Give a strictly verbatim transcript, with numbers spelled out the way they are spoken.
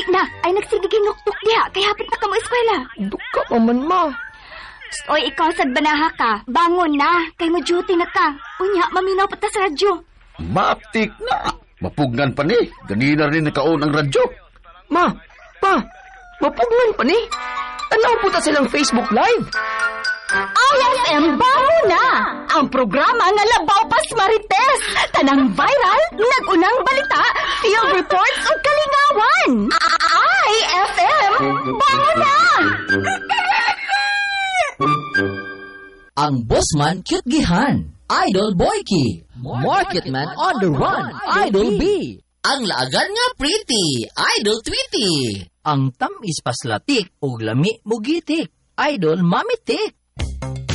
na, ay nagsigiging nuktuk diha, kay hapit na ka mo eskwela. Duka pa man, ma. Oy, ikaw sad banaha ka. Bangon na, kay mo duty na ka. Unya, maminaw pa ta sa radyo. Matik na. Mapugnan pa ni. Ganina rin nakaon ang radyo. Ma, pa, mapugnan pa ni. Tanaw po ta silang Facebook Live. I F M bago na! Ang programa nga labaw pas marites. Tanang viral, nagunang balita, field reports o kalingawan. I F M bago na! Ang Bossman Cute Gihan, Idol Boyki, Marketman on the Run, Idol B. Ang laagan nga pretty, Idol Tweety. Ang tamis paslatik o lami mugitik, Idol Mamitik.